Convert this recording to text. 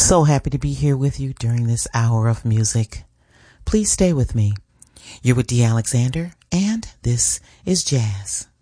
So happy to be here with you during this hour of music. Please stay with me. You're with Dee Alexander, and this is Jazz.